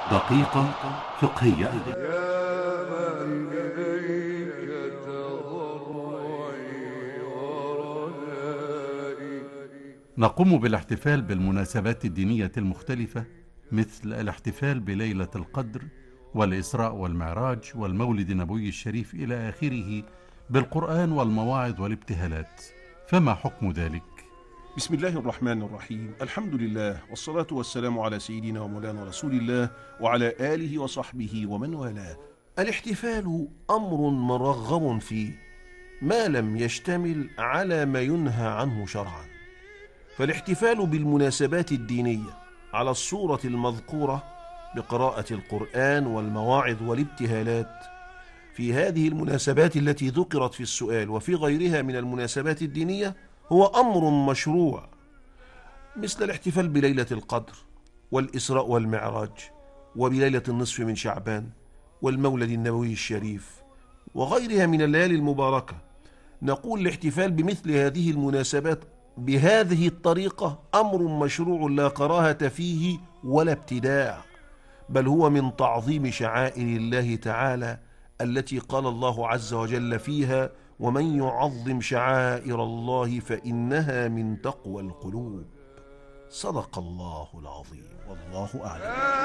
دقيقة فقهية. يا من إليك تضرعي ورجائي. نقوم بالاحتفال بالمناسبات الدينية المختلفة، مثل الاحتفال بليلة القدر والإسراء والمعراج والمولد النبوي الشريف إلى آخره، بالقرآن والمواعظ والابتهالات. فما حكم ذلك؟ بسم الله الرحمن الرحيم. الحمد لله والصلاة والسلام على سيدنا ومولانا رسول الله وعلى آله وصحبه ومن والاه. الاحتفال أمر مرغب فيه ما لم يشتمل على ما ينهى عنه شرعا. فالاحتفال بالمناسبات الدينية على الصورة المذكورة بقراءة القرآن والمواعظ والابتهالات في هذه المناسبات التي ذكرت في السؤال وفي غيرها من المناسبات الدينية هو أمر مشروع، مثل الاحتفال بليلة القدر والإسراء والمعراج وبليلة النصف من شعبان والمولد النبوي الشريف وغيرها من الليالي المباركة. نقول الاحتفال بمثل هذه المناسبات بهذه الطريقة أمر مشروع لا كراهة فيه ولا ابتداع، بل هو من تعظيم شعائر الله تعالى التي قال الله عز وجل فيها: ومن يعظم شعائر الله فإنها من تقوى القلوب. صدق الله العظيم، والله أعلم.